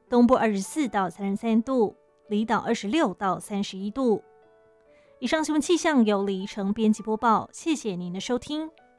东部24到33度，离岛26到31度。以上新闻气象由李依晨编辑播报，谢谢您的收听。